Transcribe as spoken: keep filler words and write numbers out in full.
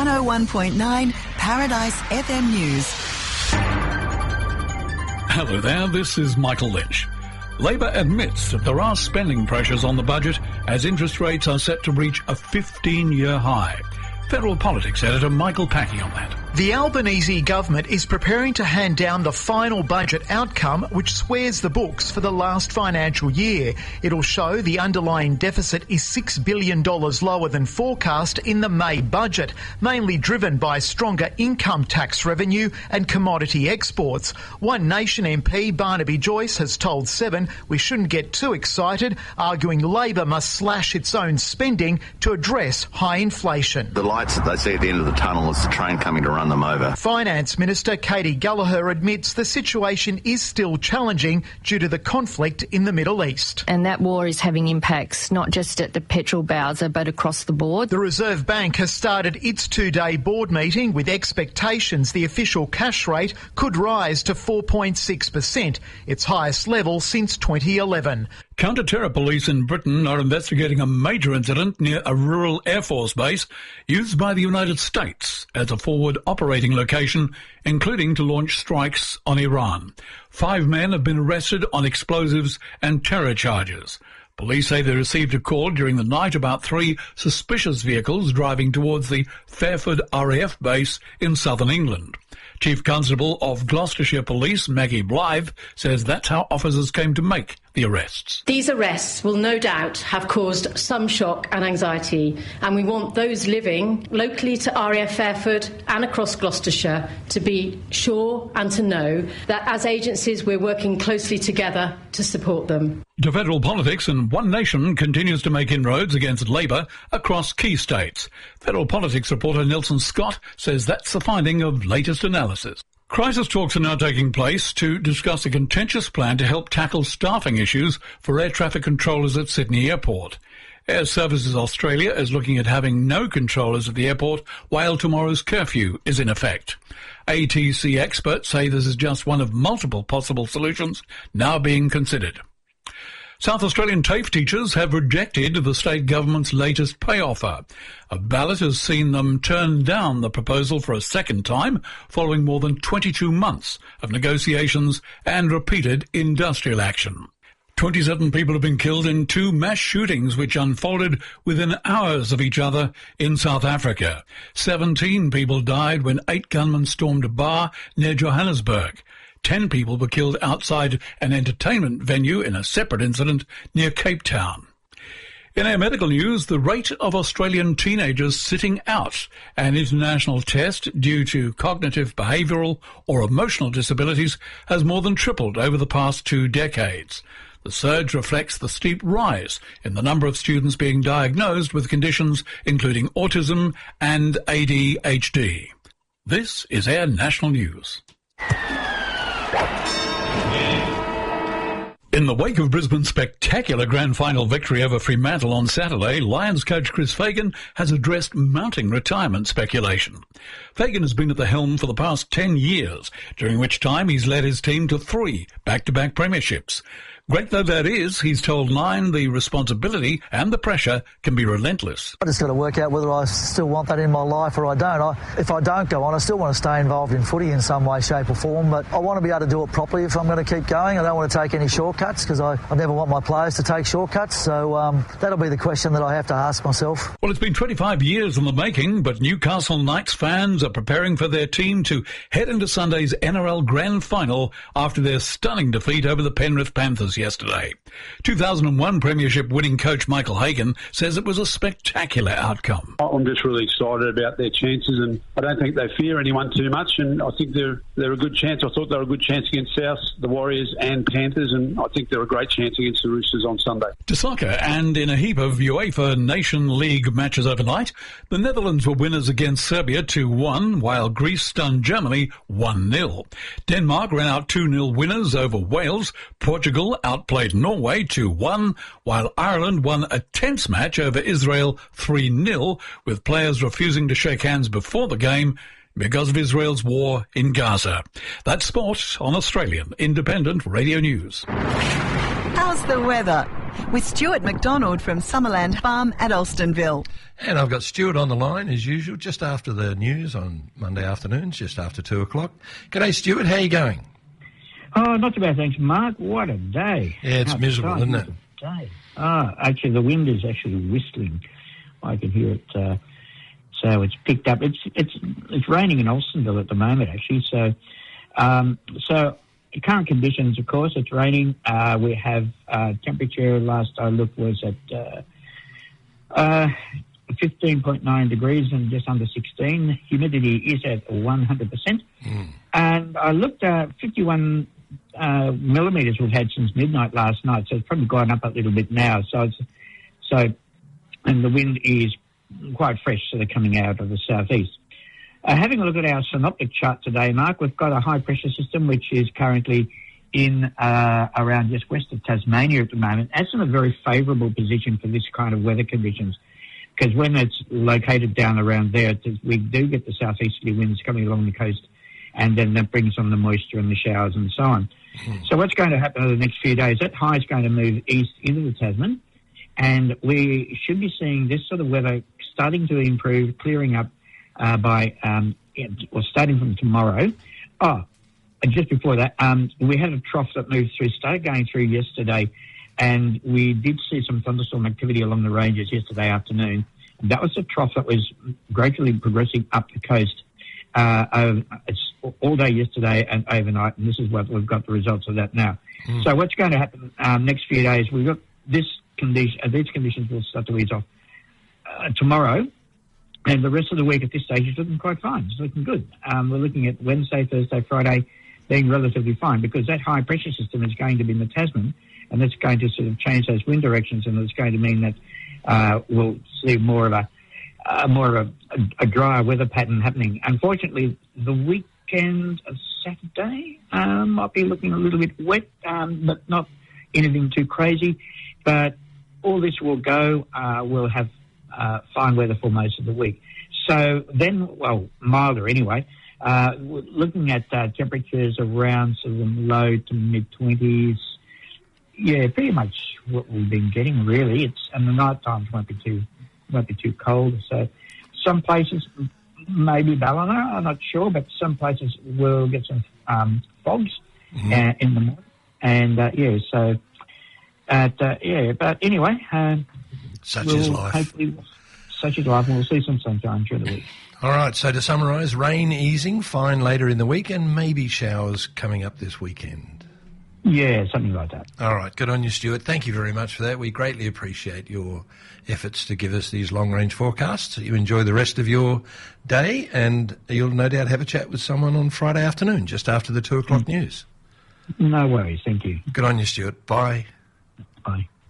one oh one point nine Paradise F M News. Hello there, this is Michael Lynch. Labor admits that there are spending pressures on the budget as interest rates are set to reach a fifteen-year high. Federal Politics editor Michael Packey on that. The Albanese government is preparing to hand down the final budget outcome, which swears the books for the last financial year. It'll show the underlying deficit is six billion dollars lower than forecast in the May budget, mainly driven by stronger income tax revenue and commodity exports. One Nation M P, Barnaby Joyce, has told Seven we shouldn't get too excited, arguing Labor must slash its own spending to address high inflation. The lights that they see at the end of the tunnel is the train coming to run them over. Finance Minister Katie Gallagher admits the situation is still challenging due to the conflict in the Middle East. And that war is having impacts not just at the petrol bowser but across the board. The Reserve Bank has started its two-day board meeting with expectations the official cash rate could rise to four point six percent, its highest level since twenty eleven. Counter-terror police in Britain are investigating a major incident near a rural Air Force base used by the United States as a forward operating location, including to launch strikes on Iran. Five men have been arrested on explosives and terror charges. Police say they received a call during the night about three suspicious vehicles driving towards the Fairford R A F base in southern England. Chief Constable of Gloucestershire Police, Maggie Blythe, says that's how officers came to make the arrests. These arrests will no doubt have caused some shock and anxiety, and we want those living locally to R A F Fairford and across Gloucestershire to be sure and to know that as agencies we're working closely together to support them. To federal politics, and One Nation continues to make inroads against Labor across key states. Federal politics reporter Nelson Scott says that's the finding of latest analysis. Crisis talks are now taking place to discuss a contentious plan to help tackle staffing issues for air traffic controllers at Sydney Airport. Air Services Australia is looking at having no controllers at the airport while tomorrow's curfew is in effect. A T C experts say this is just one of multiple possible solutions now being considered. South Australian TAFE teachers have rejected the state government's latest pay offer. A ballot has seen them turn down the proposal for a second time, following more than twenty-two months of negotiations and repeated industrial action. twenty-seven people have been killed in two mass shootings which unfolded within hours of each other in South Africa. seventeen people died when eight gunmen stormed a bar near Johannesburg. Ten people were killed outside an entertainment venue in a separate incident near Cape Town. In our medical news, the rate of Australian teenagers sitting out an international test due to cognitive, behavioural or emotional disabilities has more than tripled over the past two decades. The surge reflects the steep rise in the number of students being diagnosed with conditions including autism and A D H D. This is Air National News. In the wake of Brisbane's spectacular grand final victory over Fremantle on Saturday, Lions coach Chris Fagan has addressed mounting retirement speculation. Fagan has been at the helm for the past ten years, during which time he's led his team to three back-to-back premierships. Great though that is, he's told Nine the responsibility and the pressure can be relentless. I just got to work out whether I still want that in my life or I don't. I, if I don't go on, I still want to stay involved in footy in some way, shape or form, but I want to be able to do it properly if I'm going to keep going. I don't want to take any shortcuts because I, I never want my players to take shortcuts, so um, that'll be the question that I have to ask myself. Well, it's been twenty-five years in the making, but Newcastle Knights fans are preparing for their team to head into Sunday's N R L Grand Final after their stunning defeat over the Penrith Panthers yesterday. two thousand one Premiership winning coach Michael Hagan says it was a spectacular outcome. I'm just really excited about their chances, and I don't think they fear anyone too much, and I think they're they're a good chance. I thought they were a good chance against South, the Warriors and Panthers, and I think they're a great chance against the Roosters on Sunday. To soccer, and in a heap of UEFA Nation League matches overnight, the Netherlands were winners against Serbia two one, while Greece stunned Germany one nil. Denmark ran out two nil winners over Wales. Portugal outplayed Norway two one, while Ireland won a tense match over Israel three nil, with players refusing to shake hands before the game because of Israel's war in Gaza. That's sport on Australian Independent Radio News. How's the weather? With Stuart McDonald from Summerland Farm at Alstonville. And I've got Stuart on the line, as usual, just after the news on Monday afternoons, just after two o'clock. G'day, Stuart. How are you going? Oh, not too bad, thanks, Mark. What a day. Yeah, it's How miserable, isn't it? Day. Oh, actually, the wind is actually whistling. I can hear it. Uh, so it's picked up. It's it's it's raining in Alstonville at the moment, actually. So, um, so current conditions, of course, it's raining. Uh, we have uh, temperature, last I looked, was at uh, uh, fifteen point nine degrees and just under sixteen. Humidity is at one hundred percent. Mm. And I looked at fifty-one uh, millimetres we've had since midnight last night, so it's probably gone up a little bit now. So, it's, so and the wind is quite fresh, so they're coming out of the southeast. Uh, having a look at our synoptic chart today, Mark, we've got a high-pressure system which is currently in uh, around just west of Tasmania at the moment. That's in a very favourable position for this kind of weather conditions, because when it's located down around there, we do get the southeasterly winds coming along the coast, and then that brings on the moisture and the showers and so on. Mm. So what's going to happen over the next few days, that high is going to move east into the Tasman, and we should be seeing this sort of weather starting to improve, clearing up, Uh, by, um, well, starting from tomorrow. Oh, and just before that, um, we had a trough that moved through, started going through yesterday, and we did see some thunderstorm activity along the ranges yesterday afternoon. And that was a trough that was gradually progressing up the coast uh, over, it's all day yesterday and overnight, and this is what we've got the results of that now. Mm. So what's going to happen um, next few days, we've got this condition, uh, these conditions will start to ease off uh, tomorrow. And the rest of the week at this stage is looking quite fine. It's looking good. Um, we're looking at Wednesday, Thursday, Friday being relatively fine, because that high pressure system is going to be in the Tasman, and it's going to sort of change those wind directions, and it's going to mean that uh, we'll see more of a uh, more of a, a, a drier weather pattern happening. Unfortunately, the weekend of Saturday um, might be looking a little bit wet, um, but not anything too crazy. But all this will go. Uh, we'll have Uh, fine weather for most of the week. So then, well, milder anyway. Uh, we're looking at uh, temperatures around sort of low to mid-twenties. Yeah, pretty much what we've been getting, really. It's and the night times won't be too won't be too cold. So some places, maybe Ballina, I'm not sure, but some places will get some um, fogs mm-hmm. uh, in the morning. And uh, yeah, so at uh, yeah, but anyway. Um, Such we'll is life. Such is life, and we'll see some sunshine during the week. All right, so to summarise, rain easing, fine later in the week, and maybe showers coming up this weekend. Yeah, something like that. All right, good on you, Stuart. Thank you very much for that. We greatly appreciate your efforts to give us these long-range forecasts. You enjoy the rest of your day, and you'll no doubt have a chat with someone on Friday afternoon, just after the two o'clock mm. news. No worries, thank you. Good on you, Stuart. Bye. Bye.